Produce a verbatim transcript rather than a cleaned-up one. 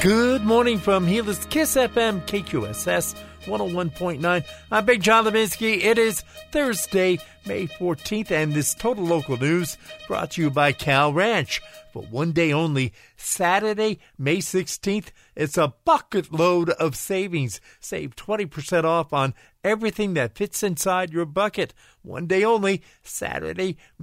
Good morning from Gila Kiss F M, K Q S S one oh one point nine. I'm Big John Levinsky. It is Thursday, May fourteenth, and this Total Local News brought to you by Cal Ranch. For one day only, Saturday, May sixteenth, it's a bucket load of savings. Save twenty percent off on everything that fits inside your bucket. One day only, Saturday,